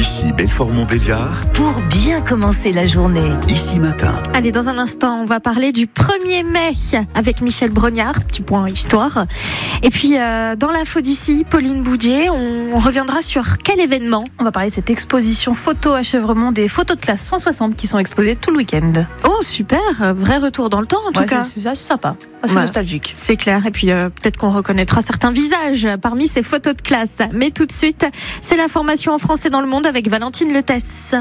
Ici Belfort-Montbéliard. Pour bien commencer la journée. Ici Matin. Allez, dans un instant, on va parler du 1er mai avec Michel Brognard, petit point histoire. Et puis, dans l'info d'ici, Pauline Boudier, on reviendra sur quel événement? On va parler de cette exposition photo à Chèvremont, des photos de classe 160 qui sont exposées tout le week-end. Oh, super, vrai retour dans le temps en tout cas. C'est assez sympa, assez nostalgique. C'est clair, et puis peut-être qu'on reconnaîtra certains visages parmi ces photos de classe. Mais tout de suite, c'est l'information en France et dans le monde avec Valentine Letesse.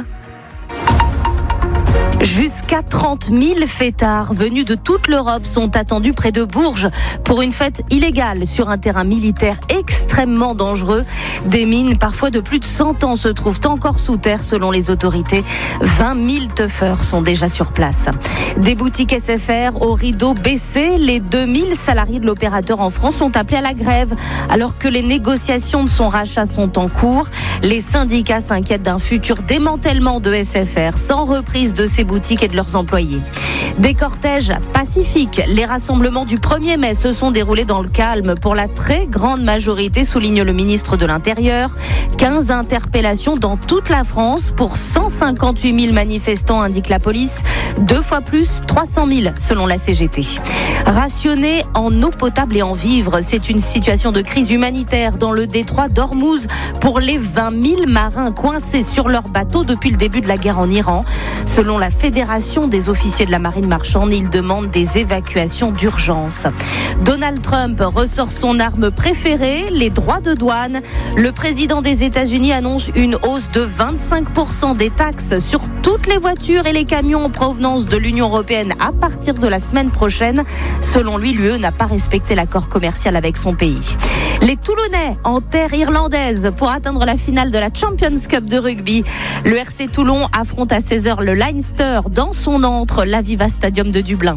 Jusqu'à 30 000 fêtards venus de toute l'Europe sont attendus près de Bourges pour une fête illégale sur un terrain militaire extrêmement dangereux. Des mines, parfois de plus de 100 ans, se trouvent encore sous terre selon les autorités. 20 000 teufeurs sont déjà sur place. Des boutiques SFR au rideau baissé. Les 2000 salariés de l'opérateur en France sont appelés à la grève alors que les négociations de son rachat sont en cours. Les syndicats s'inquiètent d'un futur démantèlement de SFR sans reprise de ses boutiques et de leurs employés. Des cortèges pacifiques. Les rassemblements du 1er mai se sont déroulés dans le calme pour la très grande majorité, souligne le ministre de l'Intérieur. 15 interpellations dans toute la France pour 158 000 manifestants, indique la police. 2 fois plus, 300 000 selon la CGT. Rationner en eau potable et en vivres, c'est une situation de crise humanitaire dans le détroit d'Ormuz pour les 20 000 marins coincés sur leur bateau depuis le début de la guerre en Iran. Selon la Fédération des officiers de la marine marchande, ils demandent des évacuations d'urgence. Donald Trump ressort son arme préférée, les droits de douane. Le président des États-Unis annonce une hausse de 25% des taxes sur toutes les voitures et les camions en provenance de l'Union européenne à partir de la semaine prochaine. Selon lui, l'UE n'a pas respecté l'accord commercial avec son pays. Les Toulonnais en terre irlandaise pour atteindre la finale de la Champions Cup de rugby. Le RC Toulon affronte à 16h le Leinster dans son antre, l'Aviva Stadium de Dublin.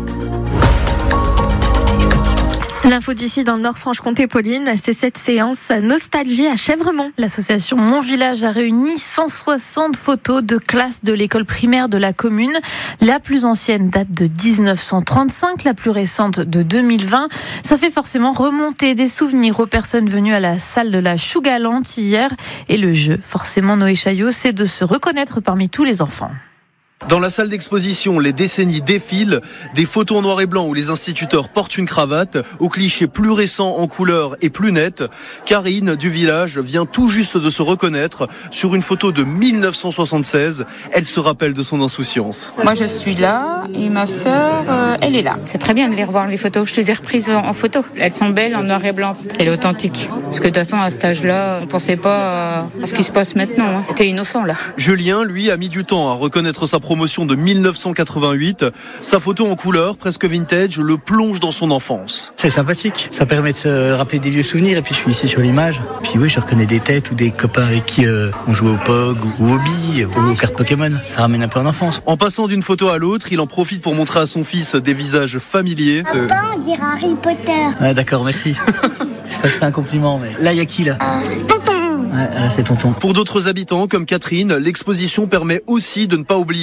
L'info d'ici dans le Nord-Franche-Comté, Pauline, c'est cette séance Nostalgie à Chèvremont. L'association Mon Village a réuni 160 photos de classes de l'école primaire de la commune. La plus ancienne date de 1935, la plus récente de 2020. Ça fait forcément remonter des souvenirs aux personnes venues à la salle de la Chougalante hier. Et le jeu, forcément Noé Chaillot, c'est de se reconnaître parmi tous les enfants. Dans la salle d'exposition, les décennies défilent, des photos en noir et blanc où les instituteurs portent une cravate, aux clichés plus récents en couleur et plus nets. Karine, du village, vient tout juste de se reconnaître sur une photo de 1976. Elle se rappelle de son insouciance. Moi, je suis là et ma sœur, elle est là. C'est très bien de les revoir, les photos. Je les ai reprises en photo. Elles sont belles en noir et blanc. C'est l'authentique. Parce que de toute façon, à cet âge-là, on ne pensait pas à ce qui se passe maintenant. T'es innocent, là. Julien, lui, a mis du temps à reconnaître sa promotion de 1988. Sa photo en couleur, presque vintage, le plonge dans son enfance. C'est sympathique. Ça permet de se rappeler des vieux souvenirs. Et puis je suis ici sur l'image. Puis oui, je reconnais des têtes ou des copains avec qui on jouait au POG ou au billes ou aux cartes Pokémon. Ça ramène un peu en enfance. En passant d'une photo à l'autre, il en profite pour montrer à son fils des visages familiers. Papa, on dirait Harry Potter. Ah, d'accord, merci. Je passe ça un compliment. Mais là, il y a qui là? Tonton. Ouais, là, c'est tonton. Pour d'autres habitants comme Catherine, l'exposition permet aussi de ne pas oublier